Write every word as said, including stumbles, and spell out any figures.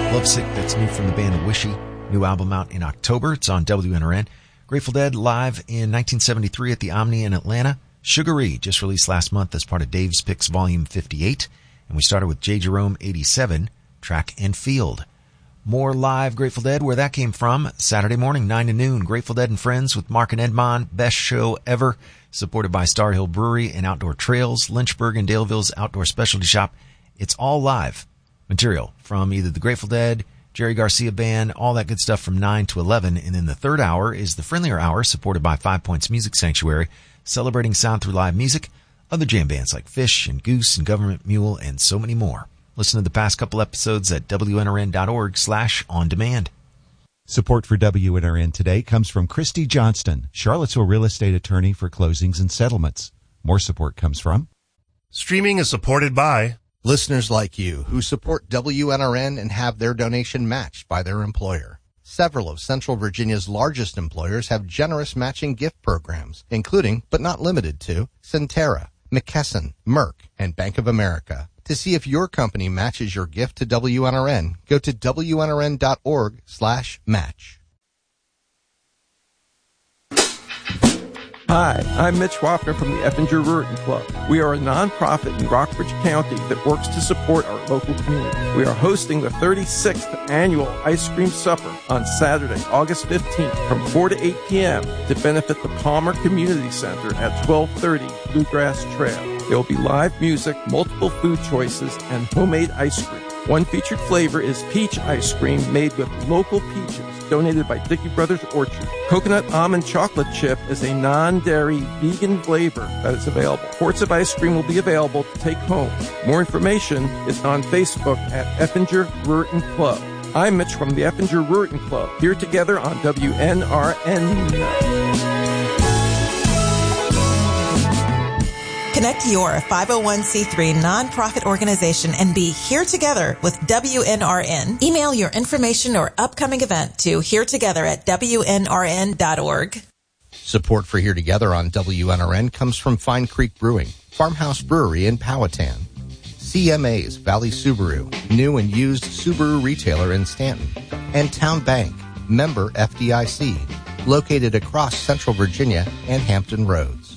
Lovesick, that's new from the band Wishy. New album out in October. It's on W N R N. Grateful Dead live in nineteen seventy-three at the Omni in Atlanta. Sugar-E just released last month as part of Dave's Picks Volume fifty-eight. And we started with J. Jerome eighty-seven, Track and Field. More live Grateful Dead, where that came from. Saturday morning, nine to noon. Grateful Dead and Friends with Mark and Edmond. Best show ever. Supported by Star Hill Brewery and Outdoor Trails. Lynchburg and Daleville's Outdoor Specialty Shop. It's all live material from either the Grateful Dead, Jerry Garcia Band, all that good stuff from nine to eleven. And then the third hour is the friendlier hour, supported by Five Points Music Sanctuary, celebrating sound through live music, other jam bands like Fish and Goose and Government Mule, and so many more. Listen to the past couple episodes at W N R N dot org slash on demand. Support for W N R N today comes from Christy Johnston, Charlottesville real estate attorney for closings and settlements. More support comes from... Streaming is supported by... listeners like you who support W N R N and have their donation matched by their employer. Several of Central Virginia's largest employers have generous matching gift programs, including, but not limited to, Centera, McKesson, Merck, and Bank of America. To see if your company matches your gift to W N R N, go to W N R N dot org slash match. Hi, I'm Mitch Wapner from the Effinger Ruritan Club. We are a nonprofit in Rockbridge County that works to support our local community. We are hosting the thirty-sixth Annual Ice Cream Supper on Saturday, August fifteenth from four to eight p.m. to benefit the Palmer Community Center at twelve thirty Bluegrass Trail. There will be live music, multiple food choices, and homemade ice cream. One featured flavor is peach ice cream made with local peaches, donated by Dickey Brothers Orchard. Coconut almond chocolate chip is a non-dairy vegan flavor that is available. Quarts of ice cream will be available to take home. More information is on Facebook at Effinger Ruritan Club. I'm Mitch from the Effinger Ruritan Club, here together on W N R N. Connect your five oh one c three nonprofit organization and be here together with W N R N. Email your information or upcoming event to here together at W N R N dot org. Support for Here Together on W N R N comes from Fine Creek Brewing, Farmhouse Brewery in Powhatan, C M A's Valley Subaru, new and used Subaru retailer in Stanton, and Town Bank, member F D I C, located across Central Virginia and Hampton Roads.